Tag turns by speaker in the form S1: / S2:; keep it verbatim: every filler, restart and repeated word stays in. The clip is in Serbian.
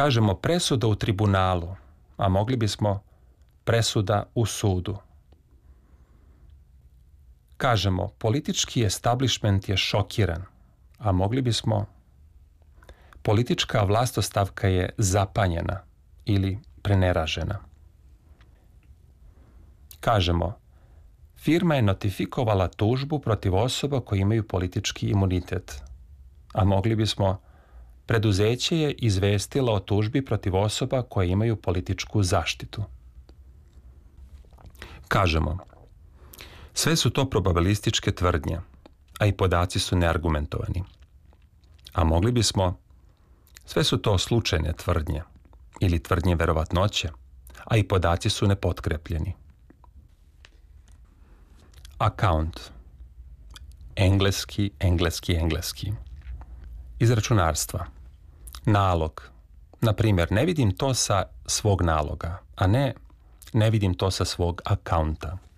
S1: Kažemo presuda u tribunalu, a mogli bismo presuda u sudu. Kažemo politički establishment je šokiran, a mogli bismo politička vlastostavka je zapanjena ili preneražena. Kažemo firma je notifikovala tužbu protiv osoba koji imaju politički imunitet, a mogli bismo preduzeće je izvestilo o tužbi protiv osoba koje imaju političku zaštitu. Kažemo sve su to probabilističke tvrdnje, a i podaci su neargumentovani. A mogli bismo sve su to slučajne tvrdnje ili tvrdnje verovatnoće, a i podaci su nepotkrepljeni. Account. Engleski, engleski, engleski. Iz računarstva. Nalog. Na primjer, ne vidim to sa svog naloga, a ne ne vidim to sa svog akaunta.